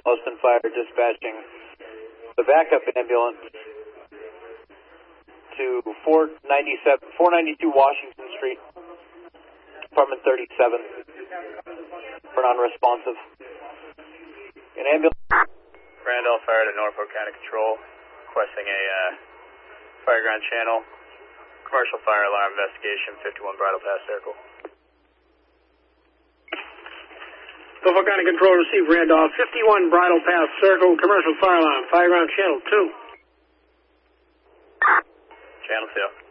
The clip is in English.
Austin Fire dispatching the backup ambulance to 492 Washington Street, apartment 37, for non-responsive. An ambulance. Randolph Fire to Norfolk County Control, requesting a fireground channel, commercial fire alarm investigation, 51 Bridle Pass Circle. Norfolk County Control, receive Randolph, 51 Bridle Pass Circle, commercial fire alarm, fireground channel 2. Channel 2.